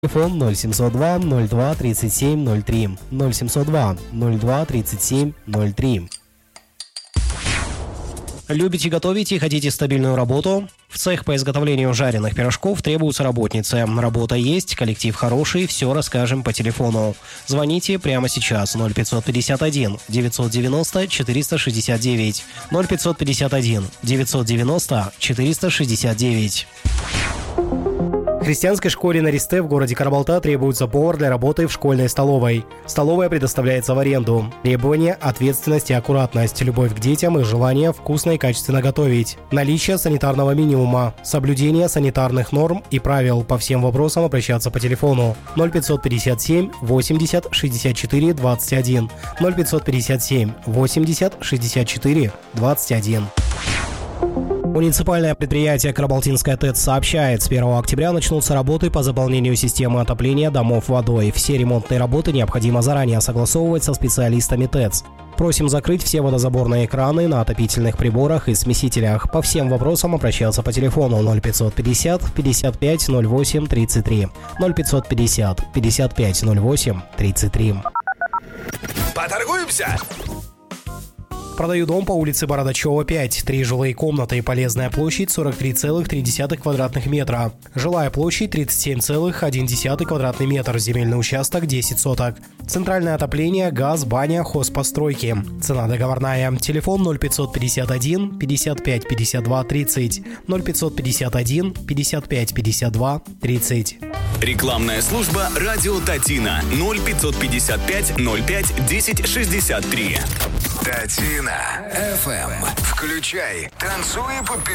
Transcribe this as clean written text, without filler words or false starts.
Телефон 0702 02 37 03. 0702 02 37 03. Любите готовить и хотите стабильную работу? В цех по изготовлению жареных пирожков требуются работницы. Работа есть, коллектив хороший, все расскажем по телефону. Звоните прямо сейчас 0551 990 469 0551 990 469. В христианской школе на Ристе в городе Карабалта требуется повар для работы в школьной столовой. Столовая предоставляется в аренду. Требования – ответственность и аккуратность, любовь к детям и желание вкусно и качественно готовить. Наличие санитарного минимума, соблюдение санитарных норм и правил. По всем вопросам обращаться по телефону 0557 80 64 21 0557 80 64 21. Муниципальное предприятие «Карабалтинская ТЭЦ» сообщает, с 1 октября начнутся работы по заполнению системы отопления домов водой. Все ремонтные работы необходимо заранее согласовывать со специалистами ТЭЦ. Просим закрыть все водозаборные краны на отопительных приборах и смесителях. По всем вопросам обращаться по телефону 0550 55 08 33 0550 55 08 33. Поторгуемся! Продаю дом по улице Бородачева, 5. 3 жилые комнаты. Полезная площадь 43,3 квадратных метра. Жилая площадь 37,1 квадратный метр. Земельный участок 10 соток. Центральное отопление, газ, баня, хозпостройки. Цена договорная. Телефон 0551 55 52 30 0551 55 52 30. Рекламная служба «Радио Татина» 0555 05 10 63. Татина FM. Включай, танцуй по